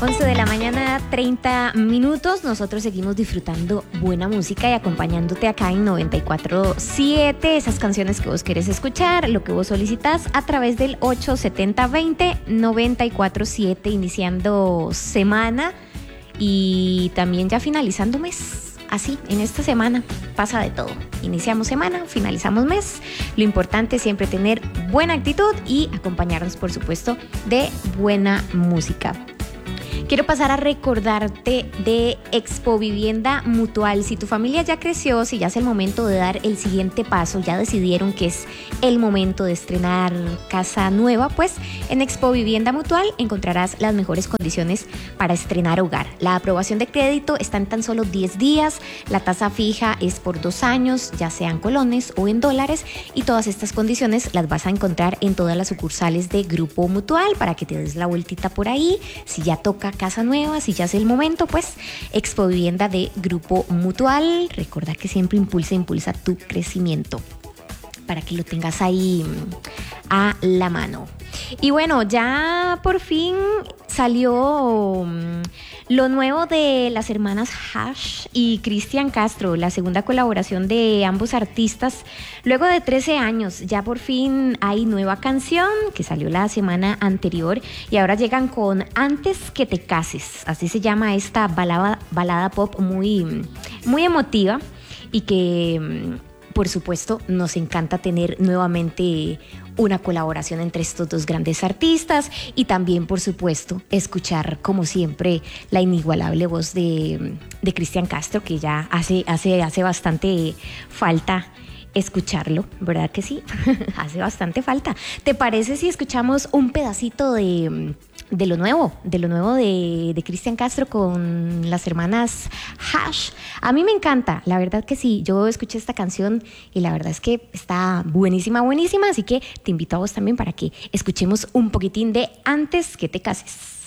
11 de la mañana, 30 minutos. Nosotros seguimos disfrutando buena música y acompañándote acá en 94.7. Esas canciones que vos querés escuchar, lo que vos solicitas a través del 870-20-94.7, iniciando semana y también ya finalizando mes. Así, en esta semana pasa de todo. Iniciamos semana, finalizamos mes. Lo importante es siempre tener buena actitud y acompañarnos, por supuesto, de buena música. Quiero pasar a recordarte de Expo Vivienda Mutual. Si tu familia ya creció, si ya es el momento de dar el siguiente paso, ya decidieron que es el momento de estrenar casa nueva, pues en Expo Vivienda Mutual encontrarás las mejores condiciones para estrenar hogar. La aprobación de crédito está en tan solo 10 días, la tasa fija es por 2 años, ya sean colones o en dólares, y todas estas condiciones las vas a encontrar en todas las sucursales de Grupo Mutual para que te des la vueltita por ahí. Si ya toca casa nueva, si ya es el momento, pues Expo Vivienda de Grupo Mutual. Recuerda que siempre impulsa tu crecimiento para que lo tengas ahí a la mano. Y bueno, ya por fin salió lo nuevo de las hermanas Hash y Cristian Castro, la segunda colaboración de ambos artistas. Luego de 13 años, ya por fin hay nueva canción que salió la semana anterior y ahora llegan con Antes que te cases. Así se llama esta balada pop muy, muy emotiva y que, por supuesto, nos encanta tener nuevamente una colaboración entre estos dos grandes artistas y también, por supuesto, escuchar, como siempre, la inigualable voz de Cristian Castro, que ya hace bastante falta escucharlo, ¿verdad que sí? Hace bastante falta. ¿Te parece si escuchamos un pedacito de lo nuevo de Cristian Castro con las hermanas Hash? A mí me encanta, la verdad que sí. Yo escuché esta canción y la verdad es que está buenísima, así que te invito a vos también para que escuchemos un poquitín de Antes que te cases.